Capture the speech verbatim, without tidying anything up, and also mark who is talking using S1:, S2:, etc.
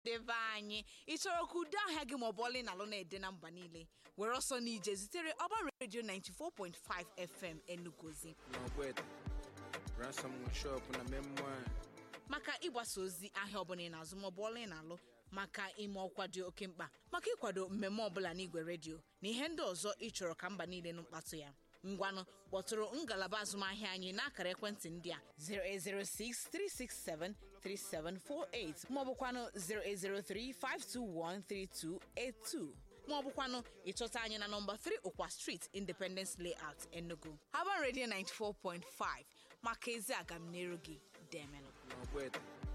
S1: debe anyị ị chọrọ ka udo ahịa gị maọbụ ọlị na alụ na-ede na mba niile were ọsọ n'ije zitere Urban Radio ninety-four point five F M Enugozi maka ịgbasa ozi ahịa ọbụla ị na-azụ maọbụ ọlị na alụ maka ime ọkwa dị oke mkpa maka ịkwado mmemme ọbụla n'igwe redio na ihe ndị ọzọ ị chọrọ ka mba niile nụ mkpatụ ya ngwanụ kpọtụrụ ngalaba azụmahịa anyị n'akara ekwentị ndị a zero eight zero six, three six seven, three seven four eight maọbụkwanụ zero eight zero three, five two one, three two eight two maọbụkwanụ ịchọta anyị na nọmba three Okwa Street, Independence Layout, Enugu. Urban Radio ninety-four point five maka ezi agamniru gị demenụ.